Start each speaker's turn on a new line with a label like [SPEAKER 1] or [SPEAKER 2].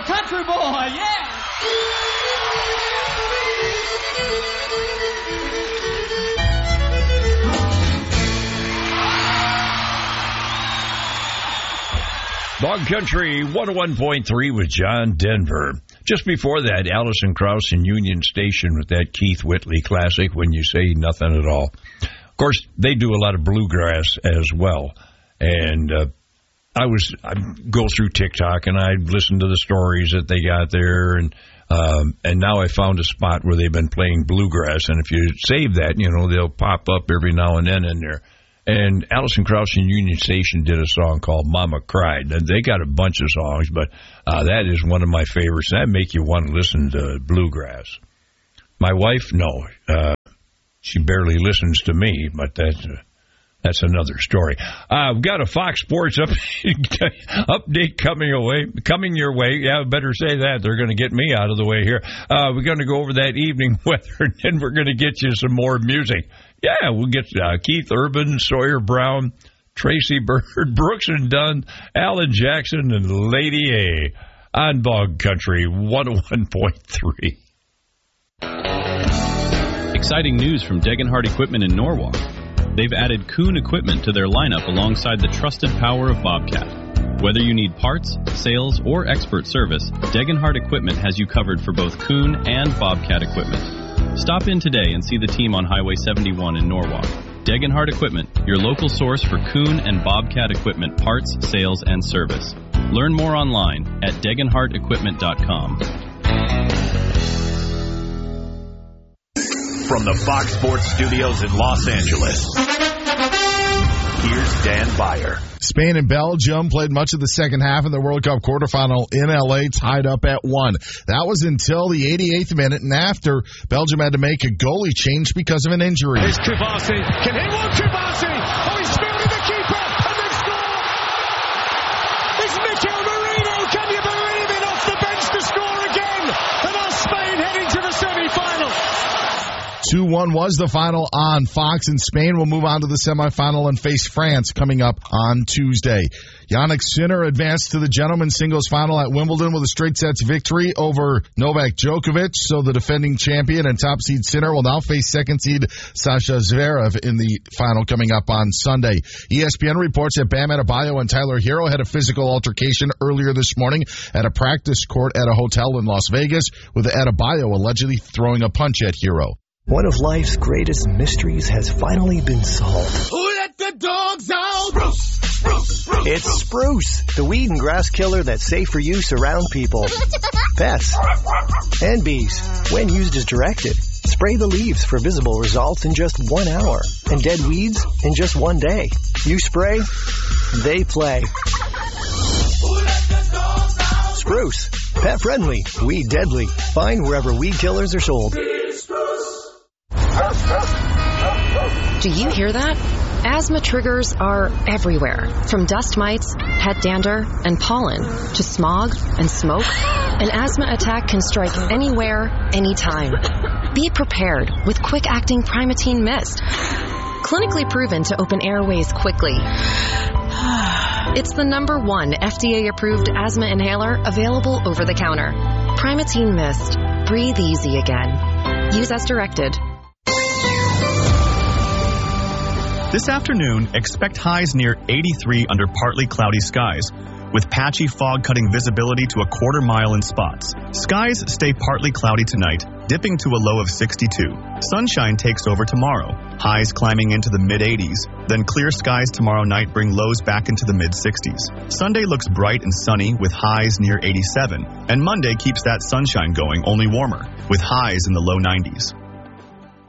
[SPEAKER 1] country boy, yeah!
[SPEAKER 2] Dog Country 101.3 with John Denver. Just before that, Alison Krauss in Union Station with that Keith Whitley classic, When You Say Nothing at All. Of course, they do a lot of bluegrass as well. And I go through TikTok and I listen to the stories that they got there. And now I found a spot where they've been playing bluegrass. And if you save that, they'll pop up every now and then in there. And Alison Krauss in Union Station did a song called Mama Cried. And they got a bunch of songs, but that is one of my favorites. That make you want to listen to bluegrass. My wife, no. She barely listens to me, but that's another story. We've got a Fox Sports update coming your way. Yeah, better say that. They're going to get me out of the way here. We're going to go over that evening weather, and then we're going to get you some more music. Yeah, we'll get Keith Urban, Sawyer Brown, Tracy Bird, Brooks and Dunn, Alan Jackson, and Lady A on Dog Country 101.3.
[SPEAKER 3] Exciting news from Degenhardt Equipment in Norwalk. They've added Kuhn equipment to their lineup alongside the trusted power of Bobcat. Whether you need parts, sales, or expert service, Degenhardt Equipment has you covered for both Kuhn and Bobcat equipment. Stop in today and see the team on Highway 71 in Norwalk. Degenhardt Equipment, your local source for Kuhn and Bobcat equipment parts, sales, and service. Learn more online at DegenhardtEquipment.com.
[SPEAKER 4] From the Fox Sports Studios in Los Angeles, here's Dan Beyer.
[SPEAKER 5] Spain and Belgium played much of the second half of the World Cup quarterfinal in L.A., tied up at 1. That was until the 88th minute, and after, Belgium had to make a goalie change because of an injury.
[SPEAKER 6] Here's Kouassi. Can he won Kouassi? Oh, he's fielding the keeper, and they score! It's Mikel Merino, can you believe it? Off the bench to score again! And now Spain heading to the semi-final.
[SPEAKER 5] 2-1 was the final on Fox, and Spain will move on to the semifinal and face France coming up on Tuesday. Jannik Sinner advanced to the gentlemen's singles final at Wimbledon with a straight sets victory over Novak Djokovic. So the defending champion and top seed Sinner will now face second seed Sasha Zverev in the final coming up on Sunday. ESPN reports that Bam Adebayo and Tyler Hero had a physical altercation earlier this morning at a practice court at a hotel in Las Vegas, with Adebayo allegedly throwing a punch at Hero.
[SPEAKER 7] One of life's greatest mysteries has finally been solved.
[SPEAKER 6] Who let the dogs out?
[SPEAKER 7] Spruce! Spruce! Spruce! It's Spruce, the weed and grass killer that's safe for use around people, pets, and bees. When used as directed, spray the leaves for visible results in just 1 hour, and dead weeds in just 1 day. You spray, they play.
[SPEAKER 6] Who let the dogs out?
[SPEAKER 7] Spruce, pet friendly, weed deadly. Find wherever weed killers are sold.
[SPEAKER 8] Do you hear that? Asthma triggers are everywhere, from dust mites, head dander, and pollen, to smog and smoke. An asthma attack can strike anywhere, anytime. Be prepared with quick-acting Primatene Mist. Clinically proven to open airways quickly. It's the #1 FDA-approved asthma inhaler available over the counter. Primatene Mist. Breathe easy again. Use as directed.
[SPEAKER 9] This afternoon, expect highs near 83 under partly cloudy skies, with patchy fog cutting visibility to a quarter mile in spots. Skies stay partly cloudy tonight, dipping to a low of 62. Sunshine takes over tomorrow, highs climbing into the mid-80s. Then clear skies tomorrow night bring lows back into the mid-60s. Sunday looks bright and sunny with highs near 87. And Monday keeps that sunshine going, only warmer, with highs in the low 90s.